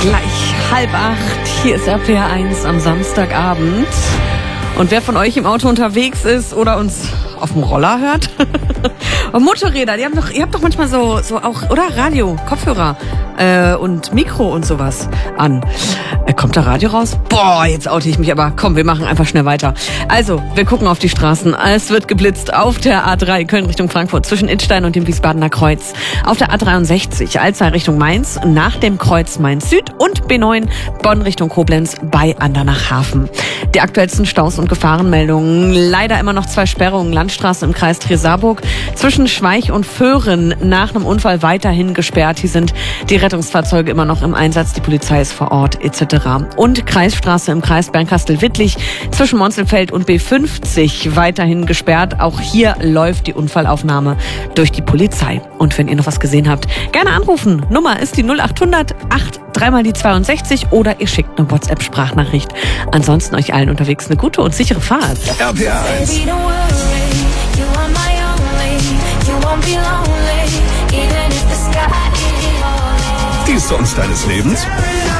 Gleich 7:30. Hier ist RPR1 am Samstagabend. Und wer von euch im Auto unterwegs ist oder uns auf dem Roller hört, und Motorräder, ihr habt doch manchmal so auch, oder? Radio, Kopfhörer und Mikro und sowas an. Kommt da Radio raus? Boah, jetzt oute ich mich, aber komm, wir machen einfach schnell weiter. Also, wir gucken auf die Straßen. Es wird geblitzt auf der A3 Köln Richtung Frankfurt zwischen Idstein und dem Wiesbadener Kreuz. Auf der A63 Alzey Richtung Mainz nach dem Kreuz Mainz Süd und B9 Bonn Richtung Koblenz bei Andernach-Hafen. Die aktuellsten Staus und Gefahrenmeldungen. Leider immer noch 2 Sperrungen. Landstraße im Kreis Trier-Saarburg zwischen Schweich und Föhren nach einem Unfall weiterhin gesperrt. Hier sind die Rettungsfahrzeuge immer noch im Einsatz. Die Polizei ist vor Ort etc. Und Kreisstraße im Kreis Bernkastel-Wittlich zwischen Monzelfeld und B50 weiterhin gesperrt. Auch hier läuft die Unfallaufnahme durch die Polizei. Und wenn ihr noch was gesehen habt, gerne anrufen. Nummer ist die 0800 3 mal die 62 oder ihr schickt eine WhatsApp-Sprachnachricht. Ansonsten euch allen unterwegs eine gute und sichere Fahrt. RPR1. Die Songs deines Lebens?